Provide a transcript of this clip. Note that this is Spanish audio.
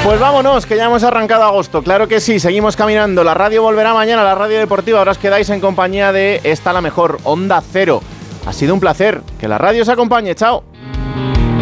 Pues vámonos, que ya hemos arrancado agosto. Claro que sí, seguimos caminando. La radio volverá mañana, la radio deportiva. Ahora os quedáis en compañía de esta, la mejor, Onda Cero. Ha sido un placer. Que la radio os acompañe. Chao.